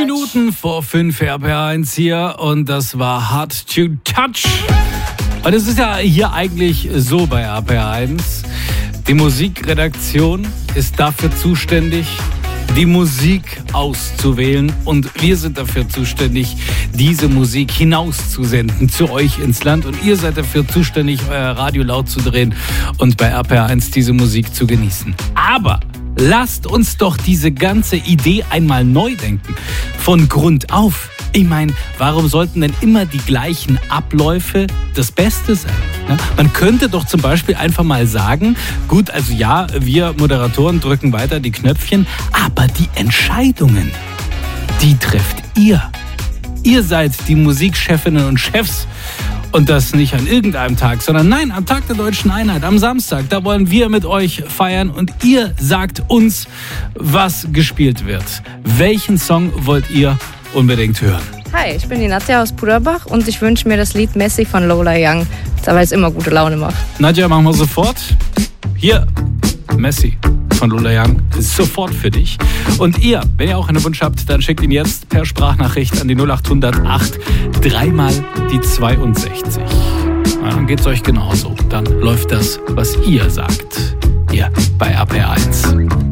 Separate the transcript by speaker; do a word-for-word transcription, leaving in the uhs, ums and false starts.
Speaker 1: Minuten vor fünf R P R eins hier und das war Hard to Touch. Und es ist ja hier eigentlich so bei R P R eins. Die Musikredaktion ist dafür zuständig, die Musik auszuwählen und wir sind dafür zuständig, diese Musik hinauszusenden zu euch ins Land und ihr seid dafür zuständig, euer Radio laut zu drehen und bei R P R eins diese Musik zu genießen. Aber lasst uns doch diese ganze Idee einmal neu denken, von Grund auf. Ich meine, warum sollten denn immer die gleichen Abläufe das Beste sein? Ja, man könnte doch zum Beispiel einfach mal sagen, gut, also ja, wir Moderatoren drücken weiter die Knöpfchen, aber die Entscheidungen, die trefft ihr. Ihr seid die Musikchefinnen und Chefs. Und das nicht an irgendeinem Tag, sondern nein, am Tag der Deutschen Einheit, am Samstag. Da wollen wir mit euch feiern und ihr sagt uns, was gespielt wird. Welchen Song wollt ihr unbedingt hören?
Speaker 2: Hi, ich bin die Nadja aus Puderbach und ich wünsche mir das Lied Messi von Lola Young, weil es immer gute Laune macht.
Speaker 1: Nadja, machen wir sofort. Hier, Messi von Lola Young ist sofort für dich. Und ihr, wenn ihr auch einen Wunsch habt, dann schickt ihn jetzt per Sprachnachricht an die null acht null null acht dreimal die zweiundsechzig. Ja, dann geht's euch genauso. Dann läuft das, was ihr sagt. Hier bei R P R eins.